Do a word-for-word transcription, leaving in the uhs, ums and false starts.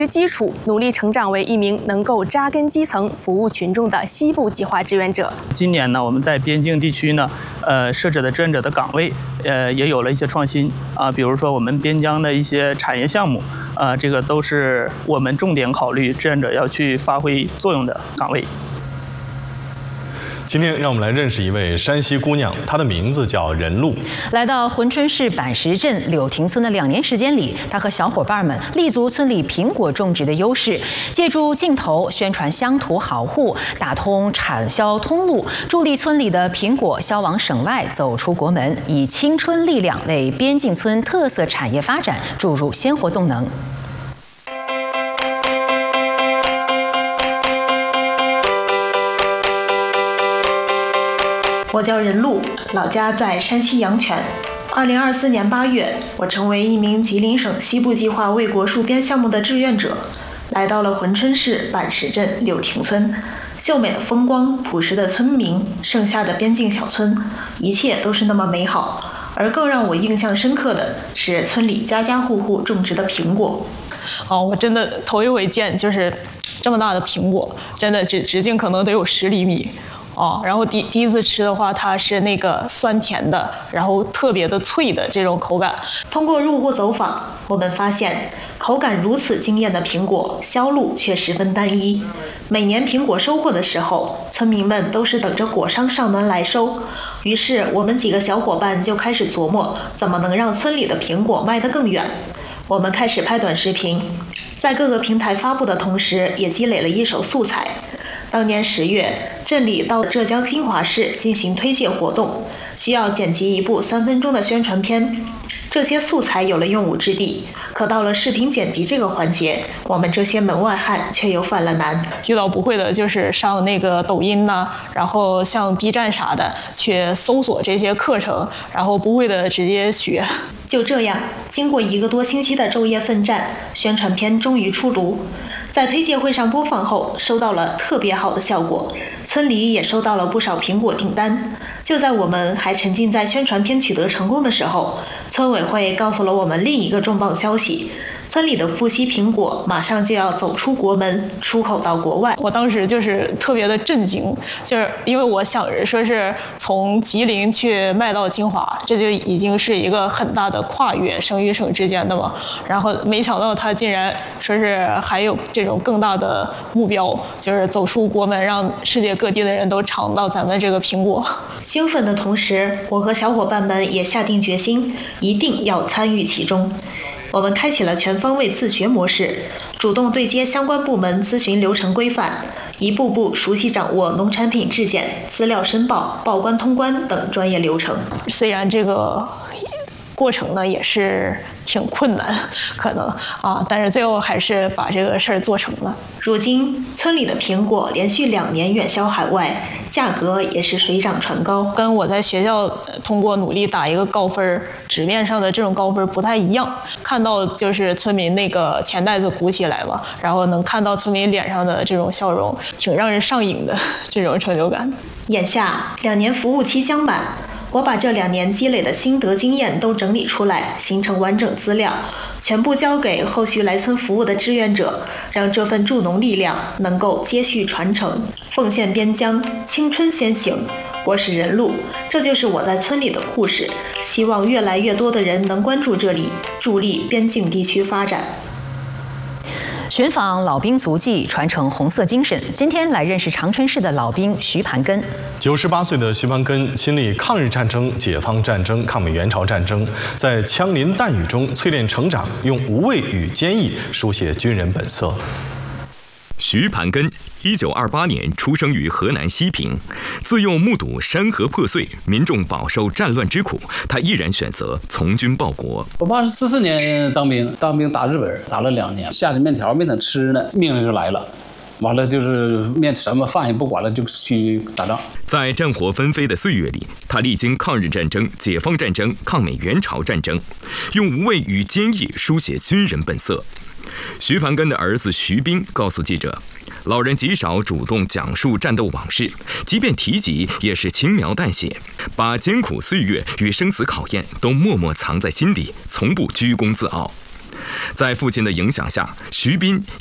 基础，努力成长为一名能够扎根基层、服务群众的西部计划志愿者。 今年呢，我们在边境地区呢，呃，设置的志愿者的岗位，呃，也有了一些创新啊，比如说我们边疆的一些产业项目，啊，这个都是我们重点考虑志愿者要去发挥作用的岗位。 今天让我们来认识一位山西姑娘，她的名字叫任露。 来到珲春市板石镇柳亭村的两年时间里，她和小伙伴们立足村里苹果种植的优势，借助镜头宣传乡土好户，打通产销通路，助力村里的苹果销往省外，走出国门，以青春力量为边境村特色产业发展注入鲜活动能。 我叫任露，老家在山西阳泉。二零二四年八月，我成为一名吉林省西部计划卫国戍边项目的志愿者，来到了珲春市板石镇柳亭村。秀美的风光，朴实的村民，盛夏的边境小村，一切都是那么美好。而更让我印象深刻的是村里家家户户种植的苹果。 哦，我真的头一回见，就是这么大的苹果，真的直直径可能得有十厘米。哦，然后第第一次吃的话，它是那个酸甜的，然后特别的脆的这种口感。 通过入户走访，我们发现口感如此惊艳的苹果，销路却十分单一。每年苹果收获的时候，村民们都是等着果商上门来收。于是我们几个小伙伴就开始琢磨，怎么能让村里的苹果卖得更远。我们开始拍短视频，在各个平台发布的同时，也积累了一手素材。当年十月，镇里到浙江金华市进行推介活动，需要剪辑一部三分钟的宣传片。这些素材有了用武之地，可到了视频剪辑这个环节，我们这些门外汉却又犯了难。 遇到不会的，就是上那个抖音呐、啊，然后像 B 站啥的，去搜索这些课程，然后不会的直接学。 就这样，经过一个多星期的昼夜奋战，宣传片终于出炉。在推介会上播放后，收到了特别好的效果，村里也收到了不少苹果订单。就在我们还沉浸在宣传片取得成功的时候，村委会告诉了我们另一个重磅消息：村里的富硒苹果马上就要走出国门，出口到国外。 我当时就是特别的震惊，就是因为我想着说是从吉林去卖到金华，这就已经是一个很大的跨越，省与省之间的嘛。然后没想到他竟然说是还有这种更大的目标，就是走出国门，让世界各地的人都尝到咱们这个苹果。 兴奋的同时，我和小伙伴们也下定决心，一定要参与其中。我们开启了全方位自学模式，主动对接相关部门咨询流程规范，一步步熟悉掌握农产品质检、资料申报、报关通关等专业流程。 虽然这个过程呢也是挺困难，可能啊，但是最后还是把这个事儿做成了。 如今，村里的苹果连续两年远销海外，价格也是水涨船高， 跟我在学校通过努力打一个高分，纸面上的这种高分不太一样。看到就是村民那个钱袋子鼓起来嘛，然后能看到村民脸上的这种笑容，挺让人上瘾的这种成就感。 眼下两年服务期将满，我把这两年积累的心得经验都整理出来，形成完整资料，全部交给后续来村服务的志愿者，让这份助农力量能够接续传承，奉献边疆，青春先行。我是任露，这就是我在村里的故事。希望越来越多的人能关注这里，助力边境地区发展。 寻访老兵足迹，传承红色精神。今天来认识长春市的老兵徐盘根。 九十八岁的徐盘根亲历抗日战争、解放战争、抗美援朝战争，在枪林弹雨中淬炼成长，用无畏与坚毅书写军人本色。 徐盘根，一九二八年出生于河南西平。自幼目睹山河破碎，民众饱受战乱之苦，他毅然选择从军报国。 我爸是四四年当兵，当兵打日本，打了两年，下的面条没等吃呢，命令就来了。完了就是面什么饭也不管了，就去打仗。 在战火纷飞的岁月里，他历经抗日战争、解放战争、抗美援朝战争，用无畏与坚毅书写军人本色。徐盘根的儿子徐斌告诉记者，老人极少主动讲述战斗往事，即便提及也是轻描淡写，把艰苦岁月与生死考验都默默藏在心底，从不居功自傲。 在父亲的影响下，徐斌